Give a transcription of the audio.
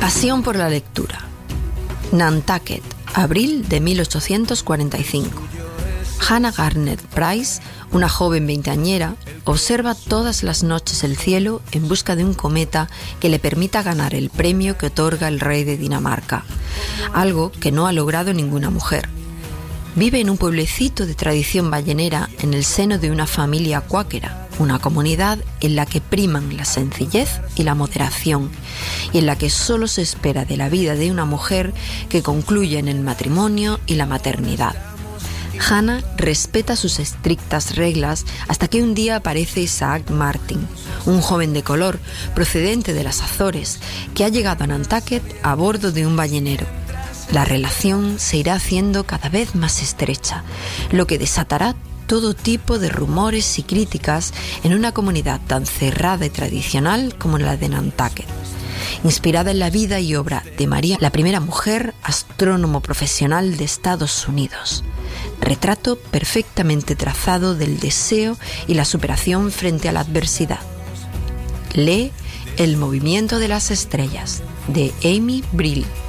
Pasión por la lectura. Nantucket, abril de 1845. Hannah Garner Price, una joven veinteañera, observa todas las noches el cielo en busca de un cometa que le permita ganar el premio que otorga el rey de Dinamarca, algo que no ha logrado ninguna mujer. Vive en un pueblecito de tradición ballenera en el seno de una familia cuáquera, una comunidad en la que priman la sencillez y la moderación, y en la que solo se espera de la vida de una mujer que concluya en el matrimonio y la maternidad. Hannah respeta sus estrictas reglas hasta que un día aparece Isaac Martin, un joven de color procedente de las Azores, que ha llegado a Nantucket a bordo de un ballenero. La relación se irá haciendo cada vez más estrecha, lo que desatará todo tipo de rumores y críticas en una comunidad tan cerrada y tradicional como la de Nantucket. Inspirada en la vida y obra de María, la primera mujer astrónomo profesional de Estados Unidos. Retrato perfectamente trazado del deseo y la superación frente a la adversidad. Lee El movimiento de las estrellas, de Amy Brill.